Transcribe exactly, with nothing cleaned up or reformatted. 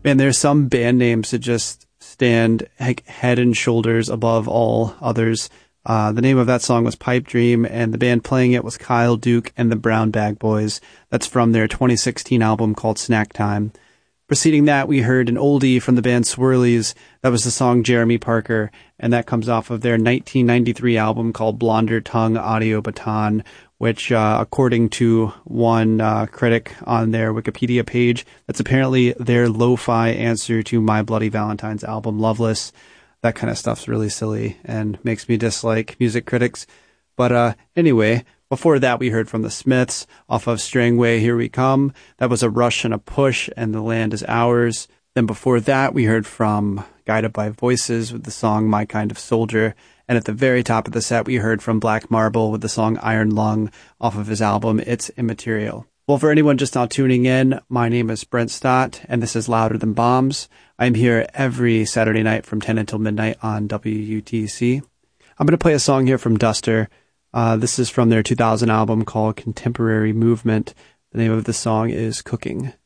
Man, there's some band names that just stand like head and shoulders above all others. Uh, the name of that song was Pipe Dream, and the band playing it was Kyle Duke and the Brown Bag Boys. That's from their twenty sixteen album called Snack Time. Preceding that, we heard an oldie from the band Swirlies. That was the song Jeremy Parker, and that comes off of their nineteen ninety-three album called Blonder Tongue Audio Baton, which, uh, according to one uh, critic on their Wikipedia page, that's apparently their lo-fi answer to My Bloody Valentine's album Loveless. That kind of stuff's really silly and makes me dislike music critics. But uh, anyway, before that we heard from the Smiths off of Strangway, Here We Come. That was a Rush and a Push, and The Land Is Ours. Then before that we heard from Guided by Voices with the song My Kind of Soldier. And at the very top of the set, we heard from Black Marble with the song Iron Lung off of his album It's Immaterial. Well, for anyone just now tuning in, my name is Brent Stott, and this is Louder Than Bombs. I'm here every Saturday night from ten until midnight on W U T C. I'm going to play a song here from Duster. Uh, this is from their two thousand album called Contemporary Movement. The name of the song is Cooking.